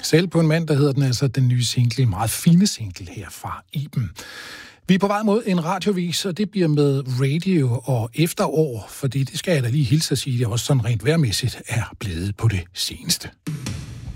Selv på en mandag hedder den altså den nye single, en meget fine single her fra Iben. Vi er på vej mod en radiovis, og det bliver med radio og efterår, fordi det skal jeg da lige hilse at sige, det også sådan rent vejrmæssigt er blevet på det seneste.